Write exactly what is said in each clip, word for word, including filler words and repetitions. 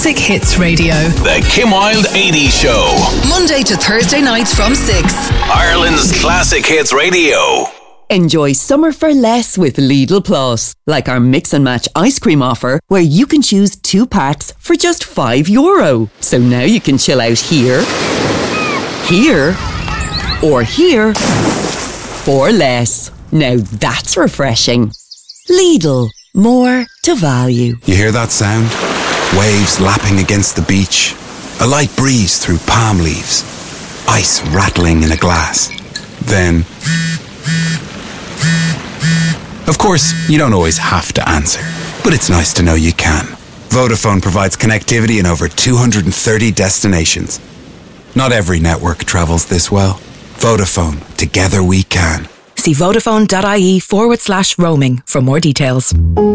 Classic Hits Radio. The Kim Wilde eighties Show. Monday to Thursday nights from six. Ireland's Classic Hits Radio. Enjoy summer for less with Lidl Plus. Like our mix and match ice cream offer, where you can choose two packs for just five euro. So now you can chill out here, here, or here for less. Now that's refreshing. Lidl. More to value. You hear that sound? Waves lapping against the beach. A light breeze through palm leaves. Ice rattling in a glass. Then... Of course, you don't always have to answer. But it's nice to know you can. Vodafone provides connectivity in over two hundred thirty destinations. Not every network travels this well. Vodafone. Together we can. See vodafone.ie forward slash roaming for more details.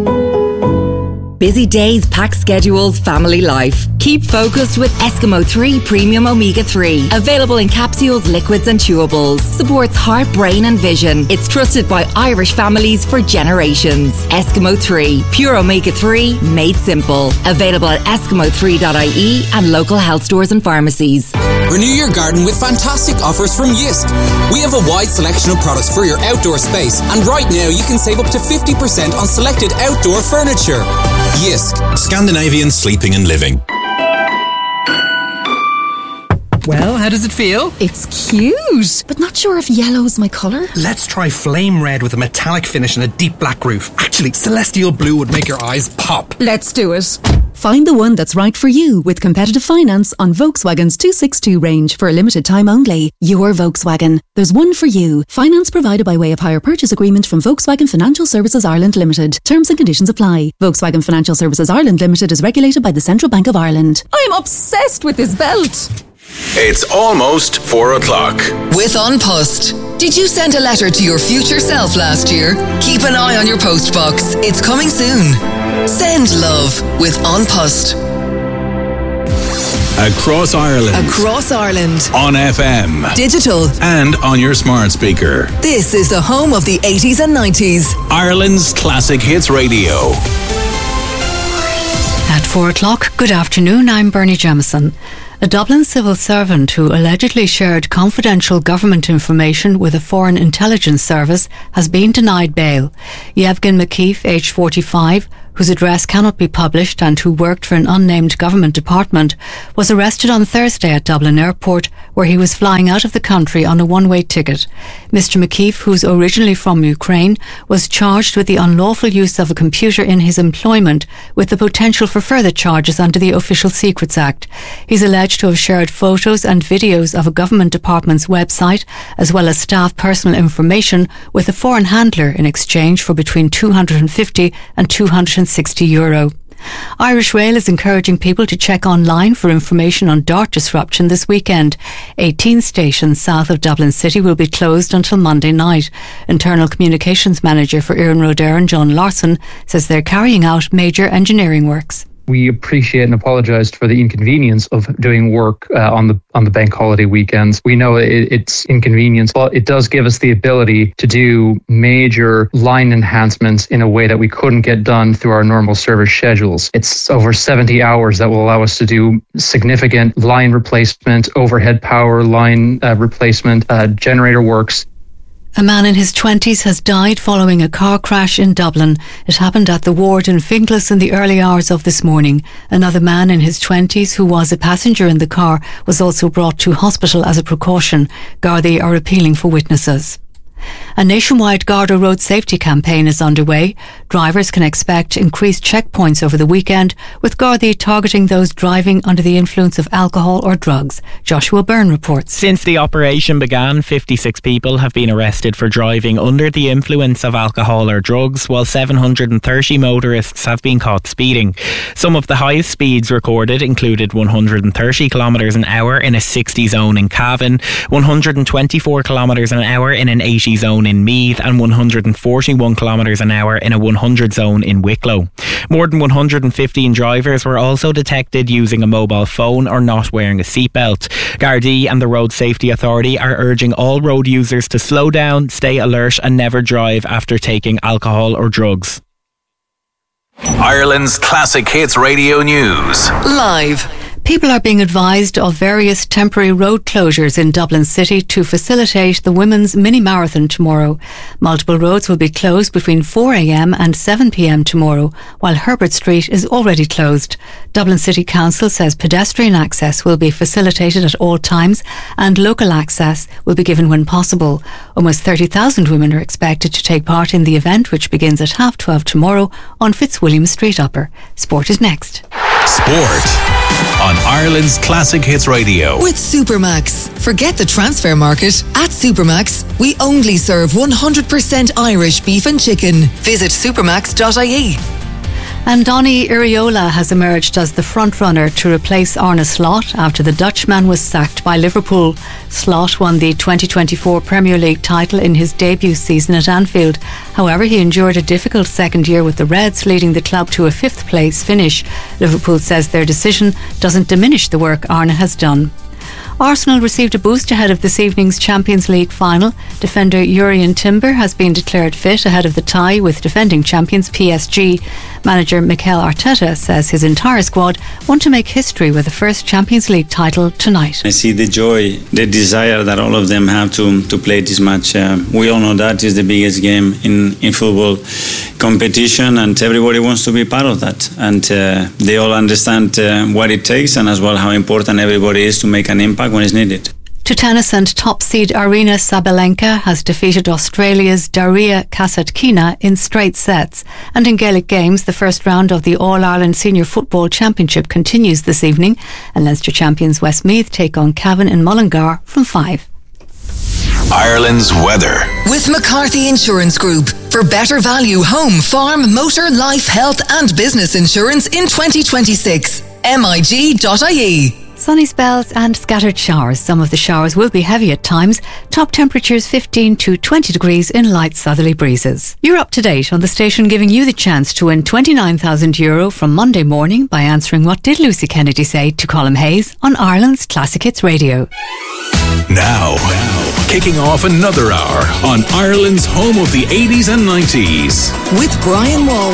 Busy days, packed schedules, family life. Keep focused with Eskimo three Premium Omega three. Available in capsules, liquids and chewables. Supports heart, brain and vision. It's trusted by Irish families for generations. Eskimo three. Pure Omega three, made simple. Available at eskimo three dot I E and local health stores and pharmacies. Renew your garden with fantastic offers from Jysk. We have a wide selection of products for your outdoor space, and right now you can save up to fifty percent on selected outdoor furniture. Jysk. Scandinavian sleeping and living. Well, how does it feel? It's cute, but not sure if yellow's my colour. Let's try flame red with a metallic finish and a deep black roof. Actually, celestial blue would make your eyes pop. Let's do it. Find the one that's right for you with competitive finance on Volkswagen's two sixty-two range for a limited time only. Your Volkswagen. There's one for you. Finance provided by way of hire purchase agreement from Volkswagen Financial Services Ireland Limited. Terms and conditions apply. Volkswagen Financial Services Ireland Limited is regulated by the Central Bank of Ireland. I'm obsessed with this belt. It's almost four o'clock. With An Post. Did you send a letter to your future self last year? Keep an eye on your post box. It's coming soon. Send love with An Post. Across Ireland. Across Ireland. On F M. Digital. And on your smart speaker. This is the home of the eighties and nineties. Ireland's Classic Hits Radio. At four o'clock, good afternoon, I'm Bernie Jamieson. A Dublin civil servant who allegedly shared confidential government information with a foreign intelligence service has been denied bail. Yevgen McKeith, aged forty-five, whose address cannot be published and who worked for an unnamed government department, was arrested on Thursday at Dublin Airport, where he was flying out of the country on a one-way ticket. Mister McKeith, who's originally from Ukraine, was charged with the unlawful use of a computer in his employment, with the potential for further charges under the Official Secrets Act. He's alleged to have shared photos and videos of a government department's website, as well as staff personal information, with a foreign handler in exchange for between two hundred fifty and two hundred sixty euro. Irish Rail is encouraging people to check online for information on DART disruption this weekend. eighteen stations south of Dublin City will be closed until Monday night. Internal Communications Manager for Iarn Road Éireann, John Larson, says they're carrying out major engineering works. We appreciate and apologise for the inconvenience of doing work uh, on the on the bank holiday weekends. We know it, it's inconvenience, but it does give us the ability to do major line enhancements in a way that we couldn't get done through our normal service schedules. It's over seventy hours that will allow us to do significant line replacement, overhead power line uh, replacement, uh, generator works. A man in his twenties has died following a car crash in Dublin. It happened at the ward in Finglas in the early hours of this morning. Another man in his twenties who was a passenger in the car was also brought to hospital as a precaution. Gardaí are appealing for witnesses. A nationwide Garda road safety campaign is underway. Drivers can expect increased checkpoints over the weekend, with Gardaí targeting those driving under the influence of alcohol or drugs. Joshua Byrne reports. Since the operation began, fifty-six people have been arrested for driving under the influence of alcohol or drugs, while seven hundred thirty motorists have been caught speeding. Some of the highest speeds recorded included one hundred thirty kilometres an hour in a sixty zone in Cavan, one hundred twenty-four kilometres an hour in an eighty zone in Meath, and one hundred forty-one kilometres an hour in a one hundred zone in Wicklow. More than one hundred fifteen drivers were also detected using a mobile phone or not wearing a seatbelt. Gardaí and the Road Safety Authority are urging all road users to slow down, stay alert and never drive after taking alcohol or drugs. Ireland's Classic Hits Radio News. Live. People are being advised of various temporary road closures in Dublin City to facilitate the Women's Mini Marathon tomorrow. Multiple roads will be closed between four a.m. and seven p.m. tomorrow, while Herbert Street is already closed. Dublin City Council says pedestrian access will be facilitated at all times and local access will be given when possible. Almost thirty thousand women are expected to take part in the event, which begins at half twelve tomorrow on Fitzwilliam Street Upper. Sport is next. Sport on Ireland's Classic Hits Radio. With Supermax. Forget the transfer market. At Supermax, we only serve one hundred percent Irish beef and chicken. Visit supermax dot I E. And Donny Iriola has emerged as the front-runner to replace Arne Slot after the Dutchman was sacked by Liverpool. Slot won the twenty twenty-four Premier League title in his debut season at Anfield. However, he endured a difficult second year with the Reds, leading the club to a fifth-place finish. Liverpool says their decision doesn't diminish the work Arne has done. Arsenal received a boost ahead of this evening's Champions League final. Defender Jurrien Timber has been declared fit ahead of the tie with defending champions P S G. Manager Mikel Arteta says his entire squad want to make history with the first Champions League title tonight. I see the joy, the desire that all of them have to, to play this match. Uh, we all know that is the biggest game in, in football competition, and everybody wants to be part of that. And uh, they all understand uh, what it takes, and as well how important everybody is to make an impact when it's needed. To tennis, and top seed Aryna Sabalenka has defeated Australia's Daria Kasatkina in straight sets. And in Gaelic Games, the first round of the All-Ireland Senior Football Championship continues this evening, and Leinster champions Westmeath take on Cavan in Mullingar from five. Ireland's weather. With McCarthy Insurance Group. For better value home, farm, motor, life, health and business insurance in twenty twenty-six. M I G dot I E. Sunny spells and scattered showers. Some of the showers will be heavy at times. Top temperatures fifteen to twenty degrees in light southerly breezes. You're up to date on the station, giving you the chance to win twenty-nine thousand euro from Monday morning by answering What Did Lucy Kennedy Say to Colm Hayes on Ireland's Classic Hits Radio. Now, now, kicking off another hour on Ireland's home of the eighties and nineties. With Brian Wall.